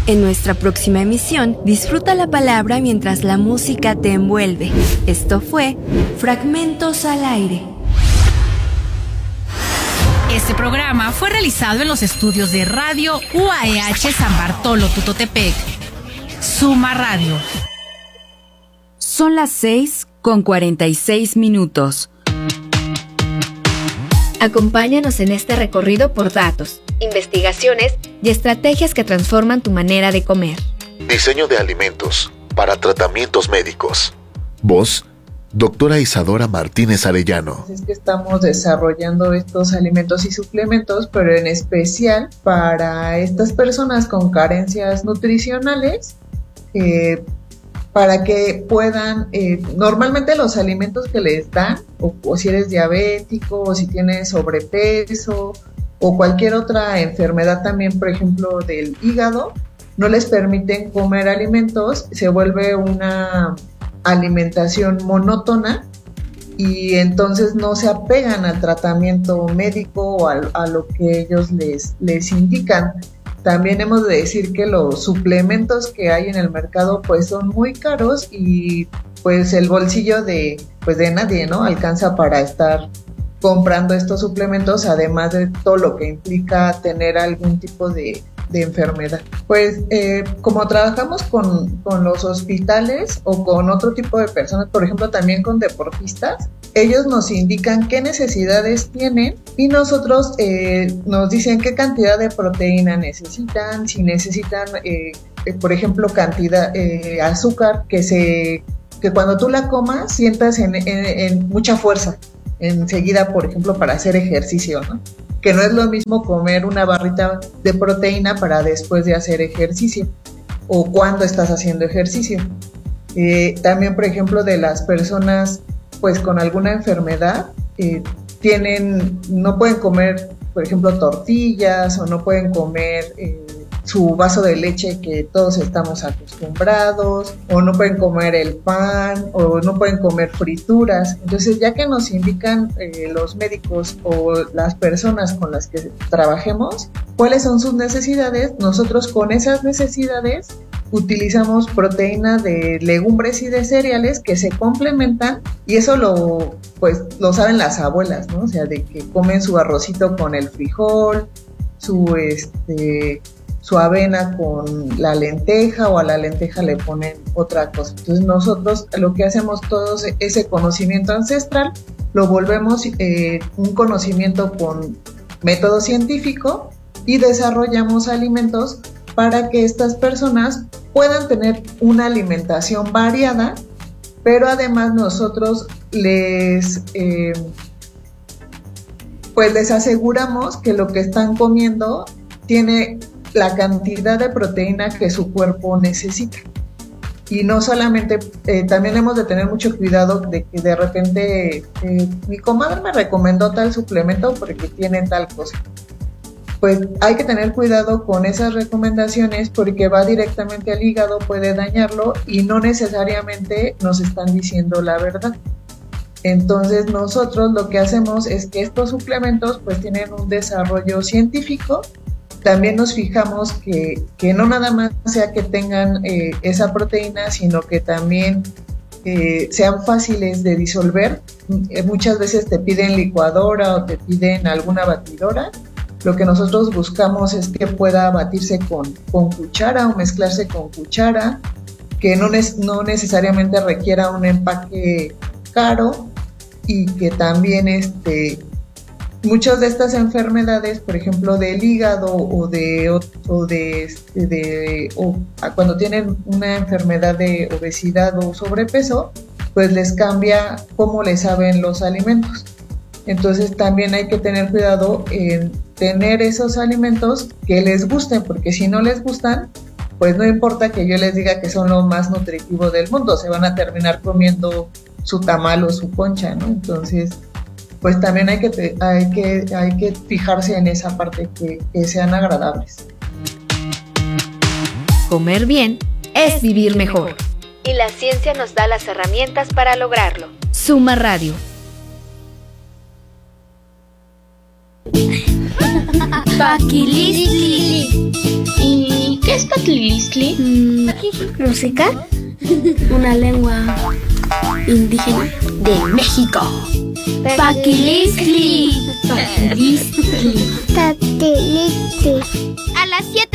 En nuestra próxima emisión, disfruta la palabra mientras la música te envuelve. Esto fue Fragmentos al Aire. Este programa fue realizado en los estudios de Radio UAEH San Bartolo Tutotepec. Suma Radio. Son las 6:46. Acompáñanos en este recorrido por datos, investigaciones y estrategias que transforman tu manera de comer. Diseño de alimentos para tratamientos médicos. Voz, doctora Isadora Martínez Arellano. Es que estamos desarrollando estos alimentos y suplementos, pero en especial para estas personas con carencias nutricionales, para que puedan, normalmente los alimentos que les dan, o si eres diabético, o si tienes sobrepeso, o cualquier otra enfermedad también, por ejemplo, del hígado, no les permiten comer alimentos, se vuelve una alimentación monótona y entonces no se apegan al tratamiento médico o a lo que ellos les indican. También hemos de decir que los suplementos que hay en el mercado pues son muy caros y pues el bolsillo de nadie, ¿no? Alcanza para estar comprando estos suplementos, además de todo lo que implica tener algún tipo de enfermedad. Pues como trabajamos con los hospitales o con otro tipo de personas, por ejemplo también con deportistas, ellos nos indican qué necesidades tienen y nosotros nos dicen qué cantidad de proteína necesitan, si necesitan por ejemplo cantidad azúcar que cuando tú la comas sientas en mucha fuerza enseguida, por ejemplo para hacer ejercicio, ¿no? Que no es lo mismo comer una barrita de proteína para después de hacer ejercicio o cuando estás haciendo ejercicio. También, por ejemplo, de las personas pues con alguna enfermedad, no pueden comer, por ejemplo, tortillas o no pueden comer su vaso de leche que todos estamos acostumbrados, o no pueden comer el pan, o no pueden comer frituras. Entonces, ya que nos indican los médicos o las personas con las que trabajemos cuáles son sus necesidades, nosotros con esas necesidades utilizamos proteína de legumbres y de cereales que se complementan, y eso lo saben las abuelas, ¿no? O sea, de que comen su arrocito con el frijol, su avena con la lenteja, o a la lenteja le ponen otra cosa. Entonces nosotros lo que hacemos, todo ese conocimiento ancestral lo volvemos un conocimiento con método científico y desarrollamos alimentos para que estas personas puedan tener una alimentación variada, pero además nosotros les aseguramos que lo que están comiendo tiene la cantidad de proteína que su cuerpo necesita. Y no solamente, también hemos de tener mucho cuidado de que de repente mi comadre me recomendó tal suplemento porque tiene tal cosa. Pues hay que tener cuidado con esas recomendaciones porque va directamente al hígado, puede dañarlo y no necesariamente nos están diciendo la verdad. Entonces nosotros lo que hacemos es que estos suplementos pues tienen un desarrollo científico. También nos fijamos que no nada más sea que tengan esa proteína, sino que también sean fáciles de disolver. Muchas veces te piden licuadora o te piden alguna batidora. Lo que nosotros buscamos es que pueda batirse con cuchara o mezclarse con cuchara, que no necesariamente requiera un empaque caro, y que también muchas de estas enfermedades, por ejemplo del hígado o cuando tienen una enfermedad de obesidad o sobrepeso, pues les cambia cómo les saben los alimentos. Entonces también hay que tener cuidado en tener esos alimentos que les gusten, porque si no les gustan, pues no importa que yo les diga que son lo más nutritivo del mundo, se van a terminar comiendo su tamal o su concha, ¿no? Entonces, pues también hay que fijarse en esa parte, que sean agradables. Comer bien es vivir mejor. Y la ciencia nos da las herramientas para lograrlo. Suma Radio. Paquilistli. ¿Y qué es Patlilistli? Música. Una lengua indígena de México. Paquilistli. Paquilistli. A las 7